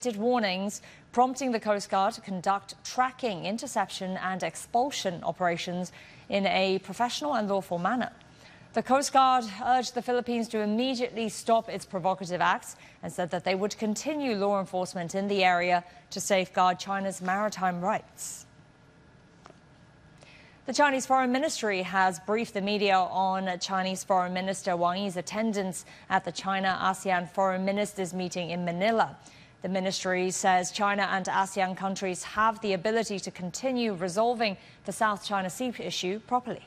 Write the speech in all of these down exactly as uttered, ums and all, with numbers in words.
warnings, prompting the Coast Guard to conduct tracking, interception and expulsion operations in a professional and lawful manner. The Coast Guard urged the Philippines to immediately stop its provocative acts and said that they would continue law enforcement in the area to safeguard China's maritime rights. The Chinese Foreign Ministry has briefed the media on Chinese Foreign Minister Wang Yi's attendance at the China-ASEAN Foreign Ministers meeting in Manila. The ministry says China and ASEAN countries have the ability to continue resolving the South China Sea issue properly.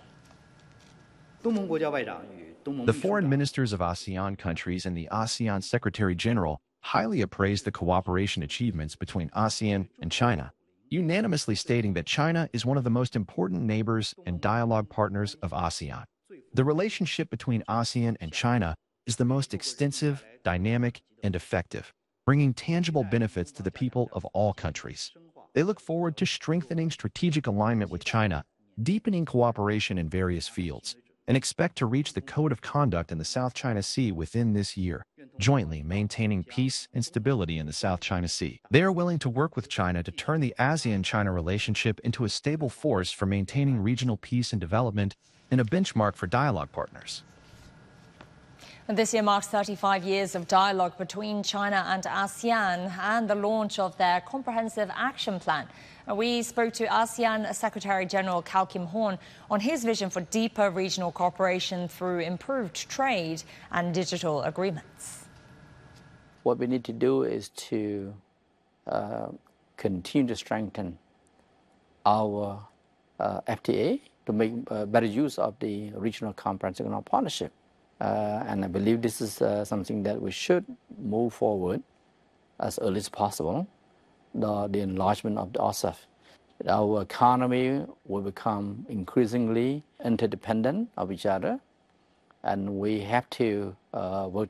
The foreign ministers of ASEAN countries and the ASEAN Secretary General highly appraised the cooperation achievements between ASEAN and China, unanimously stating that China is one of the most important neighbors and dialogue partners of ASEAN. The relationship between ASEAN and China is the most extensive, dynamic, and effective, bringing tangible benefits to the people of all countries. They look forward to strengthening strategic alignment with China, deepening cooperation in various fields, and expect to reach the Code of Conduct in the South China Sea within this year, jointly maintaining peace and stability in the South China Sea. They are willing to work with China to turn the ASEAN-China relationship into a stable force for maintaining regional peace and development and a benchmark for dialogue partners. And this year marks thirty-five years of dialogue between China and ASEAN and the launch of their comprehensive action plan. We spoke to ASEAN Secretary General Khaw Kim Hoorn on his vision for deeper regional cooperation through improved trade and digital agreements. What we need to do is to uh, continue to strengthen our uh, F T A to make uh, better use of the regional comprehensive economic partnership. Uh, and I believe this is uh, something that we should move forward as early as possible, the, the enlargement of the R C E P. Our economy will become increasingly interdependent of each other, and we have to uh, work